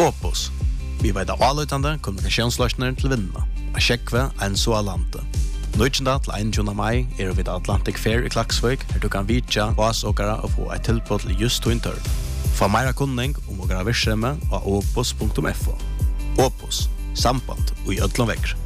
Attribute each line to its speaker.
Speaker 1: Opus. Vi vet avløytende kommunikasjonsløsninger til vinnene. A sjekve en så alante. 19. til 21. mai vi vid Atlantic Fair i Klaksvik, her du kan vitja oss åkere og få et tilbud til just to intern. For mer kunning om åkere virksomhet av opus.fo. Opus. Samband og i ødlom vekker.